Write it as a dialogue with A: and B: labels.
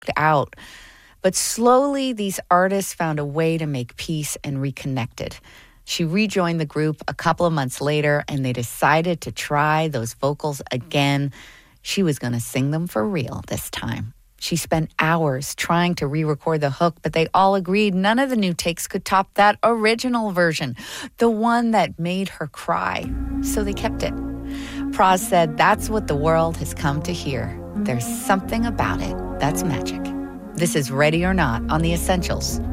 A: out. But slowly, these artists found a way to make peace and reconnected. She rejoined the group a couple of months later, and they decided to try those vocals again. She was going to sing them for real this time. She spent hours trying to re-record the hook, but they all agreed none of the new takes could top that original version, the one that made her cry. So they kept it. Pras said, "That's what the world has come to hear. There's something about it that's magic." This is Ready or Not on The Essentials.